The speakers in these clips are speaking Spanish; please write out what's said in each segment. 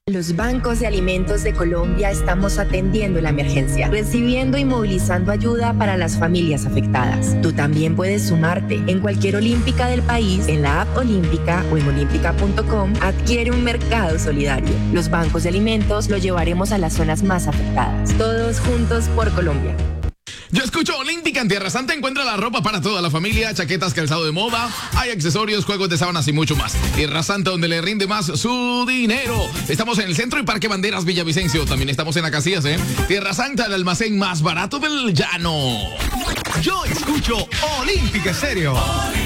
Los bancos de alimentos de Colombia estamos atendiendo la emergencia, recibiendo y movilizando ayuda para las familias afectadas. Tú también puedes sumarte. En cualquier olímpica del país, en la app Olímpica o en olímpica.com, adquiere un mercado solidario. Los bancos de alimentos lo llevaremos a las zonas más afectadas. Todos juntos por Colombia. Yo escucho Olímpica. En Tierra Santa encuentra la ropa para toda la familia, chaquetas, calzado de moda, hay accesorios, juegos de sábanas y mucho más. Tierra Santa, donde le rinde más su dinero. Estamos en el Centro y Parque Banderas Villavicencio. También estamos en Acacias, Tierra Santa, el almacén más barato del llano. Yo escucho Olímpica Estéreo.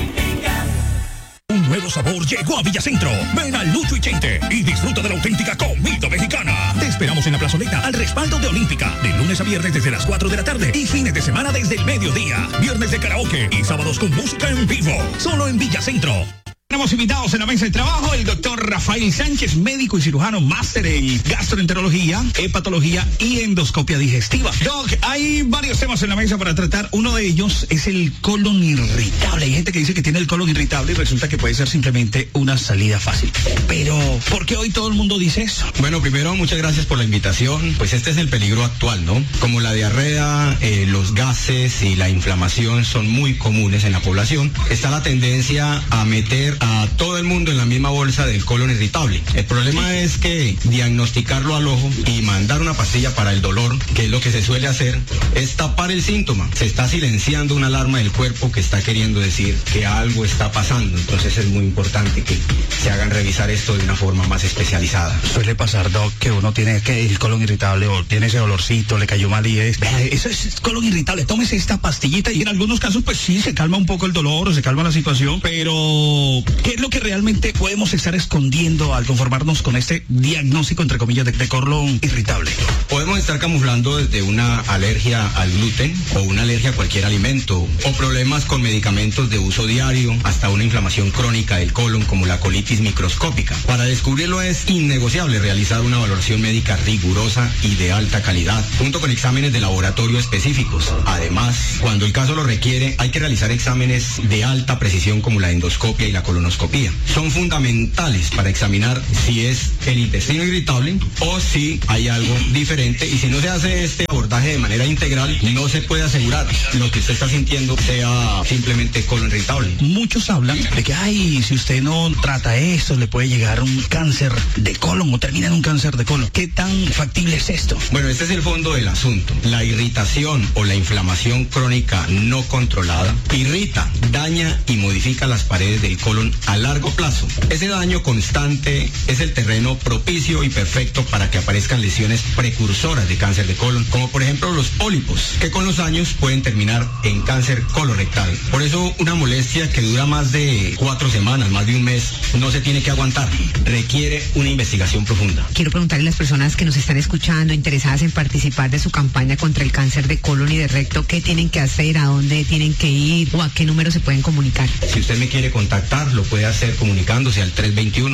Un nuevo sabor llegó a Villacentro. Ven a Lucho y Chente y disfruta de la auténtica comida mexicana. Te esperamos en la plazoleta al respaldo de Olímpica, de lunes a viernes desde las 4 de la tarde y fines de semana desde el mediodía. Viernes de karaoke y sábados con música en vivo. Solo en Villacentro. Tenemos invitados en la mesa de trabajo el doctor Rafael Sánchez, médico y cirujano, máster en gastroenterología, hepatología y endoscopia digestiva. Doc, hay varios temas en la mesa para tratar. Uno de ellos es el colon irritable. Hay gente que dice que tiene el colon irritable y resulta que puede ser simplemente una salida fácil. Pero, ¿por qué hoy todo el mundo dice eso? Bueno, primero, muchas gracias por la invitación. Pues este es el peligro actual, ¿no? Como la diarrea, los gases y la inflamación son muy comunes en la población, está la tendencia a meter a todo el mundo en la misma bolsa del colon irritable. El problema es que diagnosticarlo al ojo y mandar una pastilla para el dolor, que es lo que se suele hacer, es tapar el síntoma. Se está silenciando una alarma del cuerpo que está queriendo decir que algo está pasando. Entonces es muy importante que se hagan revisar esto de una forma más especializada. Suele pasar, Doc, que uno tiene que el colon irritable o tiene ese dolorcito, le cayó mal y eso es colon irritable, tómese esta pastillita y en algunos casos pues sí, se calma un poco el dolor o se calma la situación, pero ¿qué es lo que realmente podemos estar escondiendo al conformarnos con este diagnóstico, entre comillas, de colon irritable? Podemos estar camuflando desde una alergia al gluten o una alergia a cualquier alimento o problemas con medicamentos de uso diario hasta una inflamación crónica del colon como la colitis microscópica. Para descubrirlo es innegociable realizar una valoración médica rigurosa y de alta calidad, junto con exámenes de laboratorio específicos. Además, cuando el caso lo requiere, hay que realizar exámenes de alta precisión como la endoscopia y la colonoscopia. Son fundamentales para examinar si es el intestino irritable o si hay algo diferente, y si no se hace este abordaje de manera integral, no se puede asegurar lo que usted está sintiendo sea simplemente colon irritable. Muchos hablan de que, si usted no trata esto, le puede llegar un cáncer de colon o termina en un cáncer de colon. ¿Qué tan factible es esto? Bueno, este es el fondo del asunto. La irritación o la inflamación crónica no controlada irrita, daña y modifica las paredes del colon a largo plazo. Ese daño constante es el terreno propicio y perfecto para que aparezcan lesiones precursoras de cáncer de colon, como por ejemplo los pólipos, que con los años pueden terminar en cáncer colorectal. Por eso una molestia que dura más de 4 semanas, más de un mes, no se tiene que aguantar. Requiere una investigación profunda. Quiero preguntarle a las personas que nos están escuchando, interesadas en participar de su campaña contra el cáncer de colon y de recto, ¿qué tienen que hacer? ¿A dónde tienen que ir? ¿O a qué número se pueden comunicar? Si usted me quiere contactar, lo puede hacer comunicándose al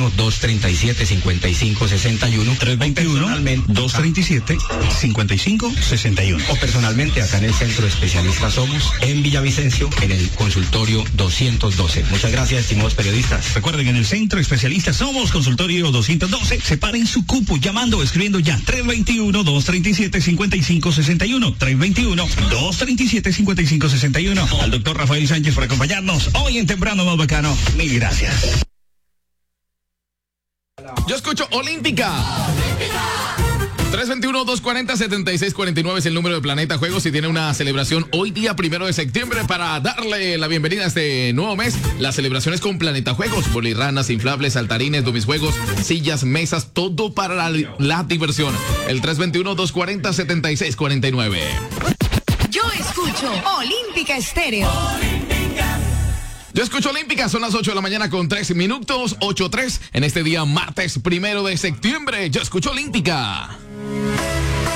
321-237-5561. 321-237-5561. O personalmente acá en el Centro de Especialistas Somos, en Villavicencio, en el consultorio 212. Muchas gracias, estimados periodistas. Recuerden, en el Centro de Especialistas Somos, consultorio 212. Separen su cupo llamando o escribiendo ya. 321-237-5561. 321-237-5561. Al doctor Rafael Sánchez por acompañarnos hoy en Temprano Más Bacano. Mil gracias. Yo escucho Olímpica. 321-240-7649 es el número de Planeta Juegos y tiene una celebración hoy día 1 de septiembre para darle la bienvenida a este nuevo mes. Las celebraciones con Planeta Juegos, bolirranas, inflables, saltarines, domisjuegos, sillas, mesas, todo para la diversión. El 321-240-7649. Yo escucho Olímpica Estéreo. Yo escucho Olímpica, son las 8 de la mañana con 3 minutos, 8:03 en este día martes 1 de septiembre. Yo escucho Olímpica.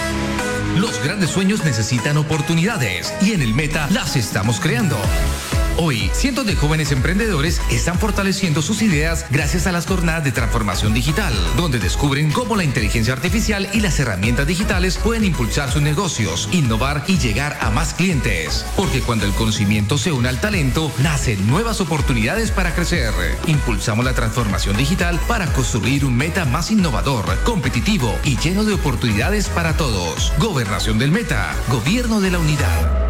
Los grandes sueños necesitan oportunidades y en el Meta las estamos creando. Hoy, cientos de jóvenes emprendedores están fortaleciendo sus ideas gracias a las jornadas de transformación digital, donde descubren cómo la inteligencia artificial y las herramientas digitales pueden impulsar sus negocios, innovar y llegar a más clientes. Porque cuando el conocimiento se une al talento, nacen nuevas oportunidades para crecer. Impulsamos la transformación digital para construir un Meta más innovador, competitivo y lleno de oportunidades para todos. Gobernación del Meta, Gobierno de la Unidad.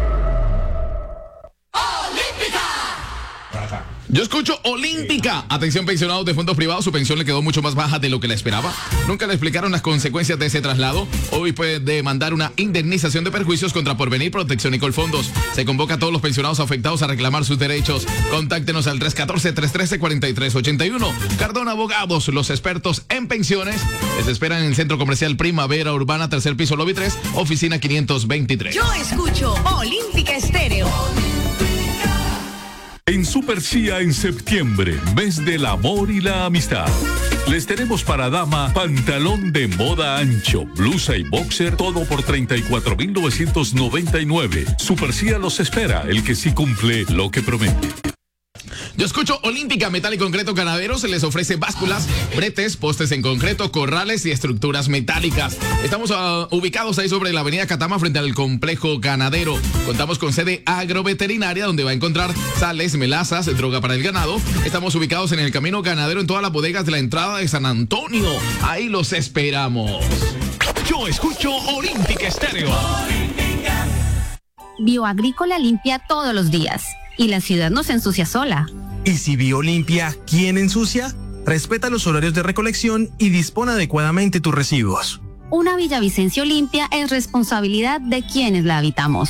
Yo escucho Olímpica. Atención, pensionados de fondos privados, su pensión le quedó mucho más baja de lo que la esperaba. Nunca le explicaron las consecuencias de ese traslado. Hoy puede demandar una indemnización de perjuicios contra Porvenir, Protección y Colfondos. Se convoca a todos los pensionados afectados a reclamar sus derechos. Contáctenos al 314-313-4381. Cardona Abogados, los expertos en pensiones. Les esperan en el Centro Comercial Primavera Urbana, tercer piso, lobby 3, oficina 523. Yo escucho Olímpica Estéreo. En Super Cia en septiembre, mes del amor y la amistad. Les tenemos para dama pantalón de moda ancho, blusa y boxer, todo por 34,999. Super Cia los espera, el que sí cumple lo que promete. Yo escucho Olímpica, Metal y Concreto Ganadero. Se les ofrece básculas, bretes, postes en concreto, corrales y estructuras metálicas. Estamos ubicados ahí sobre la avenida Catama frente al complejo ganadero. Contamos con sede agroveterinaria donde va a encontrar sales, melazas, droga para el ganado. Estamos ubicados en el camino ganadero en todas las bodegas de la entrada de San Antonio. Ahí los esperamos. Yo escucho Olímpica Estéreo. Bioagrícola limpia todos los días y la ciudad no se ensucia sola. Y si Biolimpia, ¿quién ensucia? Respeta los horarios de recolección y dispone adecuadamente tus residuos. Una Villavicencio limpia es responsabilidad de quienes la habitamos.